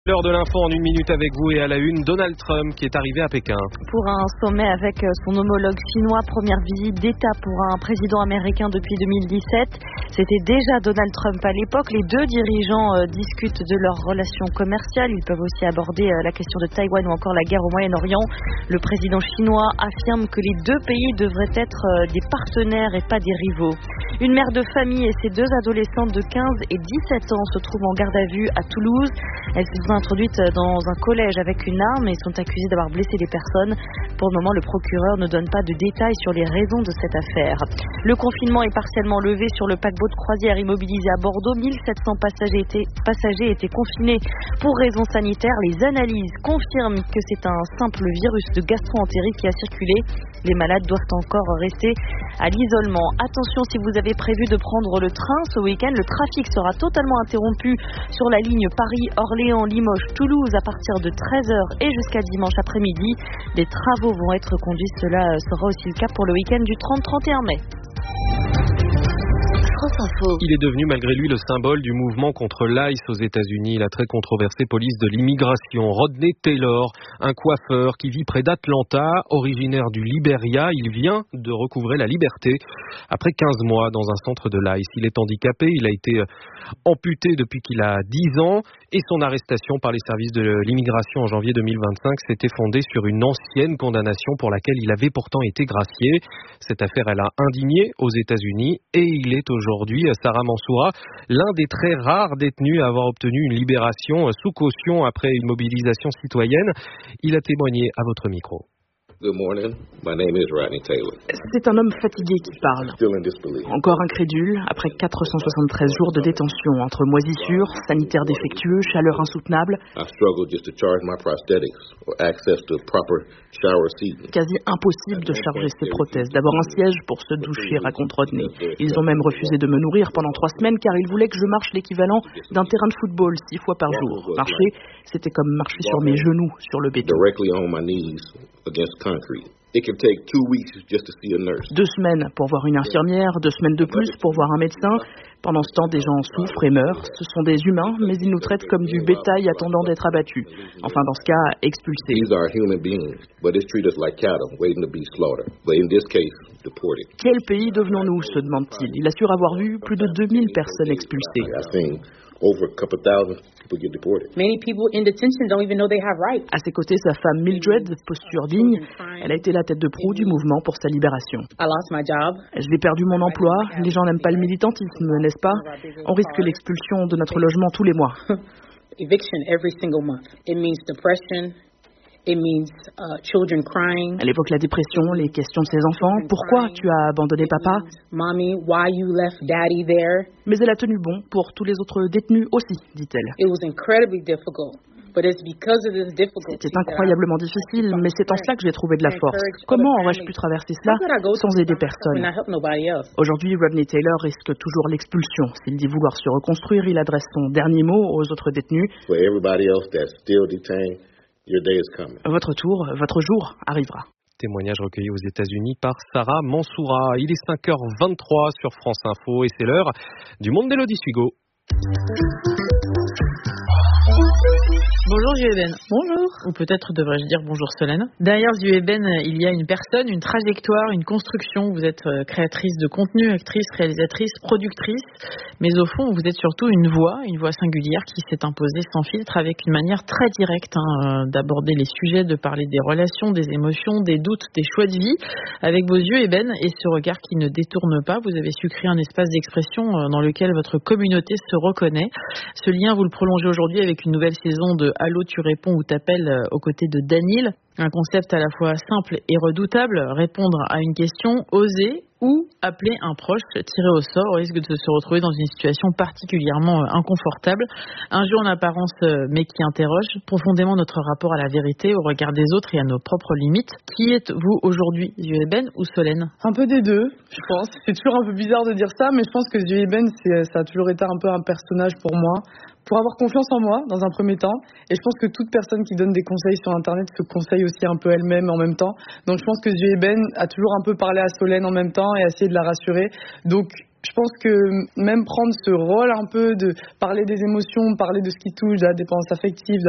L'heure de l'info en une minute avec vous et à la une, Donald Trump qui est arrivé à Pékin. Pour un sommet avec son homologue chinois, première visite d'État pour un président américain depuis 2017. C'était déjà Donald Trump à l'époque. Les deux dirigeants discutent de leurs relations commerciales. Ils peuvent aussi aborder la question de Taïwan ou encore la guerre au Moyen-Orient. Le président chinois affirme que les deux pays devraient être des partenaires et pas des rivaux. Une mère de famille et ses deux adolescentes de 15 et 17 ans se trouvent en garde à vue à Toulouse. Elles se sont introduites dans un collège avec une arme et sont accusées d'avoir blessé des personnes. Pour le moment, le procureur ne donne pas de détails sur les raisons de cette affaire. Le confinement est partiellement levé sur le paquebot de croisière immobilisé à Bordeaux. 1700 passagers étaient confinés pour raisons sanitaires. Les analyses confirment que c'est un simple virus de gastro-entérite qui a circulé. Les malades doivent encore rester à l'isolement. Attention, si vous avez prévu de prendre le train ce week-end, le trafic sera totalement interrompu sur la ligne Paris-Orléans-Limoges-Toulouse à partir de 13h et jusqu'à dimanche après-midi. Des travaux vont être conduits. Cela sera aussi le cas pour le week-end du 30-31 mai. Il est devenu malgré lui le symbole du mouvement contre l'ICE aux États-Unis, la très controversée police de l'immigration. Rodney Taylor, un coiffeur qui vit près d'Atlanta, originaire du Liberia, il vient de recouvrer la liberté après 15 mois dans un centre de l'ICE. Il est handicapé, il a été amputé depuis qu'il a 10 ans et son arrestation par les services de l'immigration en janvier 2025 s'était fondée sur une ancienne condamnation pour laquelle il avait pourtant été gracié. Cette affaire, elle a indigné aux États-Unis et il est aujourd'hui, Sarah Mansoura, l'un des très rares détenus à avoir obtenu une libération sous caution après une mobilisation citoyenne. Il a témoigné à votre micro. Good morning. My name is Rodney Taylor. C'est un homme fatigué qui parle. Still in disbelief. Encore incrédule, après 473 jours de détention entre moisissures, sanitaires défectueux, chaleur insoutenable. I struggle just to charge my prosthetics or access to proper shower seating. Quasi impossible de charger ses prothèses. D'abord un siège pour se doucher, raconte Rodney. Ils ont même refusé de me nourrir pendant 3 semaines car ils voulaient que je marche l'équivalent d'un terrain de football 6 fois par jour. Marcher, c'était comme marcher sur mes genoux sur le béton. Directly on my knees against concrete. It can take 2 weeks just to see a nurse. 2 semaines pour voir une infirmière, 2 semaines de plus pour voir un médecin. Pendant ce temps, des gens souffrent et meurent. Ce sont des humains, mais ils nous traitent comme du bétail attendant d'être abattu. Enfin, dans ce cas, expulsés. These are human beings, but it's treated us like cattle waiting to be slaughtered. But in this case, deported. Quel pays devenons-nous, se demande-t-il. Il assure avoir vu plus de 2000 personnes expulsées. I've seen over a couple thousand people get deported. Many people in detention don't even know they have rights. À ses côtés, sa femme Mildred, posture digne. Elle a été la tête de proue du mouvement pour sa libération. I lost my job. J'ai perdu mon emploi. Les gens n'aiment pas le militantisme, n'est-ce pas? On risque l'expulsion de notre logement tous les mois. Eviction every single month. It means depression. It means children crying. Elle évoque la dépression, les questions de ses enfants. Pourquoi tu as abandonné papa? Mommy, why you left daddy there? Mais elle a tenu bon pour tous les autres détenus aussi, dit-elle. It was incredibly difficult. But it's because of this difficulty. C'était incroyablement difficile, mais c'est en cela que j'ai trouvé de la force. Comment aurais-je pu traverser cela sans aider personne? Aujourd'hui, Rodney Taylor risque toujours l'expulsion. S'il dit vouloir se reconstruire, il adresse son dernier mot aux autres détenus. For everybody else that's still detained, your day is coming. Votre tour, votre jour arrivera. Témoignage recueilli aux États-Unis par Sarah Mansoura. Il est 5h23 sur France Info et c'est l'heure du monde d'Élodie Sugo. Bonjour Zueben. Bonjour. Ou peut-être devrais-je dire bonjour Solène. Derrière Zueben, il y a une personne, une trajectoire, une construction. Vous êtes créatrice de contenu, actrice, réalisatrice, productrice. Mais au fond, vous êtes surtout une voix singulière qui s'est imposée sans filtre avec une manière très directe d'aborder les sujets, de parler des relations, des émotions, des doutes, des choix de vie. Avec vos yeux, Eben, et ce regard qui ne détourne pas, vous avez su créer un espace d'expression dans lequel votre communauté se reconnaît. Ce lien, vous le prolongez aujourd'hui avec une nouvelle saison de Allô, tu réponds ou t'appelles aux côtés de Daniel. Un concept à la fois simple et redoutable, répondre à une question, oser ou appeler un proche tiré au sort au risque de se retrouver dans une situation particulièrement inconfortable. Un jeu en apparence mais qui interroge profondément notre rapport à la vérité, au regard des autres et à nos propres limites. Qui êtes-vous aujourd'hui, Zueben ou Solène? Un peu des deux, je pense. C'est toujours un peu bizarre de dire ça, mais je pense que Zueben, ça a toujours été un peu un personnage pour moi. Pour avoir confiance en moi, dans un premier temps. Et je pense que toute personne qui donne des conseils sur Internet se conseille aussi un peu elle-même en même temps. Donc je pense que Zueben a toujours un peu parlé à Solène en même temps et essayé de la rassurer. Donc je pense que même prendre ce rôle un peu de parler des émotions, parler de ce qui touche, de la dépendance affective,